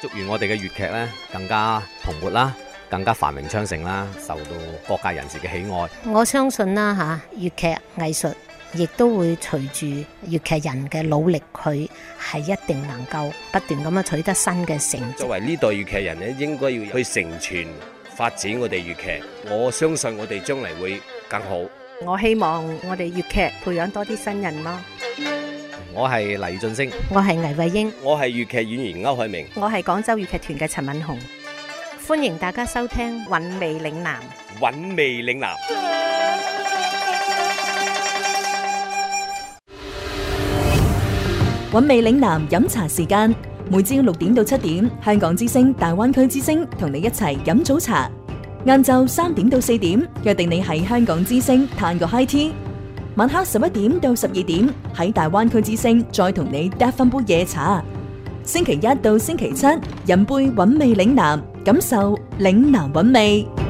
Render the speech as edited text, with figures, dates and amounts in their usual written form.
祝願我哋嘅粵劇呢更加蓬勃啦，更加繁榮昌盛啦，受到各界人士嘅喜愛。 我相信啦粵劇藝術亦都會隨住粵劇人嘅努力，佢係一定能夠不斷咁樣取得新嘅成績。 作為呢代粵劇人呢，應該要去承傳發展我哋粵劇。我相信我哋將來會更好。 我希望我哋粵劇培養多啲新人咯。 我係黎俊升， 我係倪慧英， 我係粵劇演員歐海明， 我係廣州粵劇團嘅陳敏紅。 歡迎大家收聽韻味嶺南。 韻味嶺南。 韻味嶺南飲茶時間，每朝6點到7點，香港之聲大灣區之聲同你一齊飲早茶。晏晝3點到4點，約定你喺香港之聲嘆個 high tea。晚黑11點到12點，喺大灣區之聲再同你嗒翻杯夜茶。星期一到星期七，飲杯韻味嶺南，感受嶺南韻味。